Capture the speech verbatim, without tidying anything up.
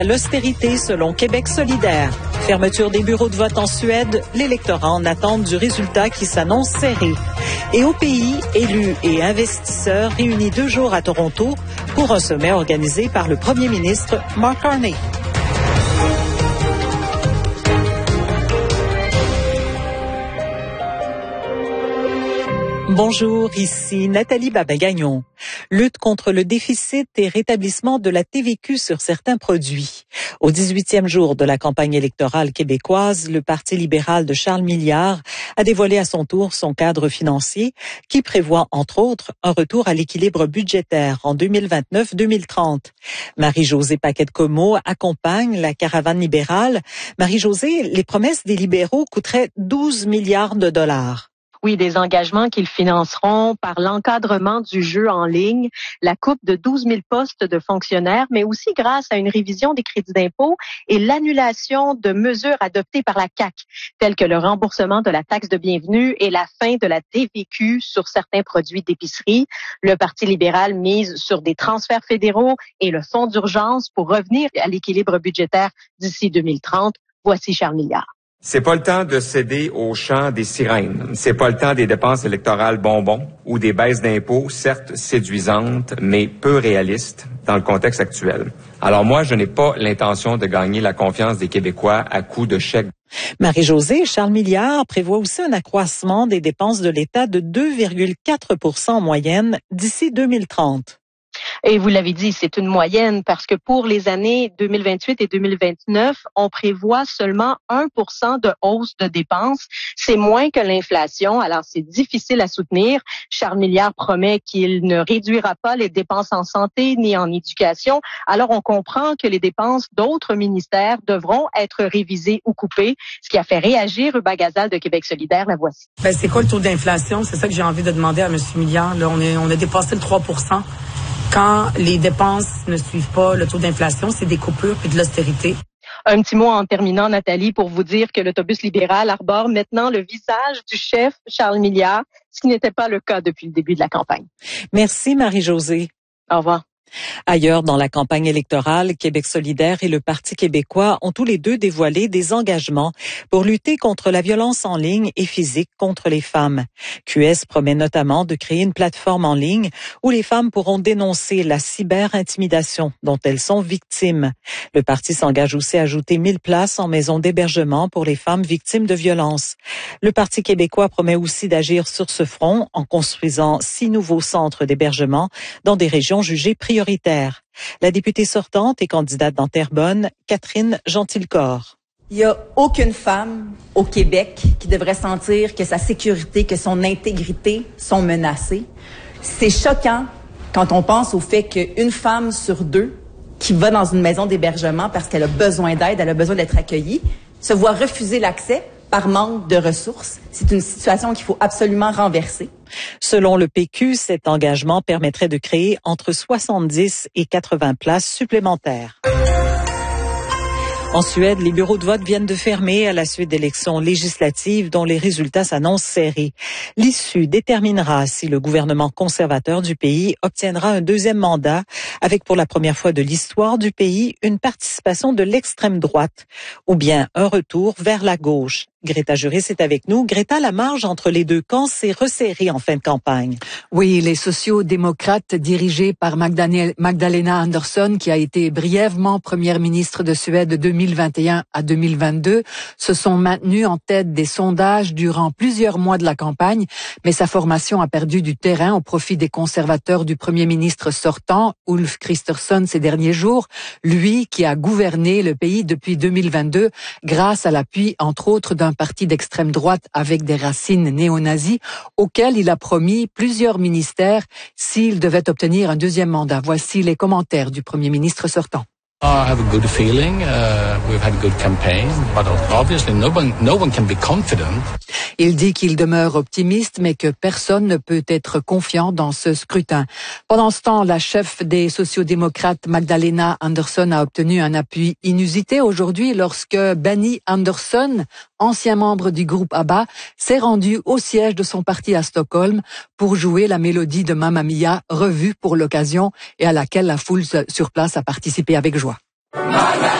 L'austérité selon Québec solidaire. Fermeture des bureaux de vote en Suède, l'électorat en attente du résultat qui s'annonce serré. Et au pays, élus et investisseurs réunis deux jours à Toronto pour un sommet organisé par le premier ministre Mark Carney. Bonjour, ici Nathalie Babagagnon. Lutte contre le déficit et rétablissement de la T V Q sur certains produits. Au dix-huitième jour de la campagne électorale québécoise, le Parti libéral de Charles Milliard a dévoilé à son tour son cadre financier qui prévoit, entre autres, un retour à l'équilibre budgétaire en deux mille vingt-neuf deux mille trente. Marie-Josée Paquette-Comeau accompagne la caravane libérale. Marie-Josée, les promesses des libéraux coûteraient douze milliards de dollars. Oui, des engagements qu'ils financeront par l'encadrement du jeu en ligne, la coupe de douze mille postes de fonctionnaires, mais aussi grâce à une révision des crédits d'impôt et l'annulation de mesures adoptées par la C A Q, telles que le remboursement de la taxe de bienvenue et la fin de la T V Q sur certains produits d'épicerie. Le Parti libéral mise sur des transferts fédéraux et le fonds d'urgence pour revenir à l'équilibre budgétaire d'ici deux mille trente. Voici Charles Milliard. C'est pas le temps de céder au chant des sirènes. C'est pas le temps des dépenses électorales bonbons ou des baisses d'impôts, certes séduisantes, mais peu réalistes dans le contexte actuel. Alors moi, je n'ai pas l'intention de gagner la confiance des Québécois à coups de chèques. Marie-Josée, Charles Milliard prévoit aussi un accroissement des dépenses de l'État de deux virgule quatre pour cent en moyenne d'ici deux mille trente. Et vous l'avez dit, c'est une moyenne parce que pour les années deux mille vingt-huit et deux mille vingt-neuf, on prévoit seulement un pour cent de hausse de dépenses. C'est moins que l'inflation, alors c'est difficile à soutenir. Charles Milliard promet qu'il ne réduira pas les dépenses en santé ni en éducation. Alors on comprend que les dépenses d'autres ministères devront être révisées ou coupées, ce qui a fait réagir Ruba Gazal de Québec solidaire. La voici. Ben, c'est quoi le taux d'inflation? C'est ça que j'ai envie de demander à M. Milliard. Là, on, est, on a dépassé le trois pour cent. Quand les dépenses ne suivent pas le taux d'inflation, c'est des coupures puis de l'austérité. Un petit mot en terminant, Nathalie, pour vous dire que l'autobus libéral arbore maintenant le visage du chef Charles Milliard, ce qui n'était pas le cas depuis le début de la campagne. Merci Marie-Josée. Au revoir. Ailleurs dans la campagne électorale, Québec solidaire et le Parti québécois ont tous les deux dévoilé des engagements pour lutter contre la violence en ligne et physique contre les femmes. Q S promet notamment de créer une plateforme en ligne où les femmes pourront dénoncer la cyber-intimidation dont elles sont victimes. Le parti s'engage aussi à ajouter mille places en maison d'hébergement pour les femmes victimes de violences. Le Parti québécois promet aussi d'agir sur ce front en construisant six nouveaux centres d'hébergement dans des régions jugées prioritaires. La députée sortante et candidate dans Terrebonne, Catherine Gentilcorps. Il n'y a aucune femme au Québec qui devrait sentir que sa sécurité, que son intégrité sont menacées. C'est choquant quand on pense au fait qu'une femme sur deux qui va dans une maison d'hébergement parce qu'elle a besoin d'aide, elle a besoin d'être accueillie, se voit refuser l'accès par manque de ressources. C'est une situation qu'il faut absolument renverser. Selon le P Q, cet engagement permettrait de créer entre soixante-dix et quatre-vingts places supplémentaires. En Suède, les bureaux de vote viennent de fermer à la suite d'élections législatives dont les résultats s'annoncent serrés. L'issue déterminera si le gouvernement conservateur du pays obtiendra un deuxième mandat avec pour la première fois de l'histoire du pays une participation de l'extrême droite ou bien un retour vers la gauche. Greta Juris est avec nous. Greta, la marge entre les deux camps s'est resserrée en fin de campagne. Oui, les sociaux-démocrates dirigés par Magdalena Andersson, qui a été brièvement première ministre de Suède de deux mille vingt et un à deux mille vingt-deux, se sont maintenus en tête des sondages durant plusieurs mois de la campagne, mais sa formation a perdu du terrain au profit des conservateurs du premier ministre sortant, Ulf Kristersson, ces derniers jours, lui qui a gouverné le pays depuis deux mille vingt-deux grâce à l'appui, entre autres, d'un parti d'extrême droite avec des racines néo-nazis, auquel il a promis plusieurs ministères s'il devait obtenir un deuxième mandat. Voici les commentaires du premier ministre sortant. I have a good feeling. Uh, we've had a good campaign, but obviously no one, no one can be confident. Il dit qu'il demeure optimiste, mais que personne ne peut être confiant dans ce scrutin. Pendant ce temps, la chef des sociodémocrates, Magdalena Andersson, a obtenu un appui inusité aujourd'hui lorsque Benny Andersson, ancien membre du groupe ABBA, s'est rendu au siège de son parti à Stockholm pour jouer la mélodie de Mamma Mia, revue pour l'occasion et à laquelle la foule sur place a participé avec joie. My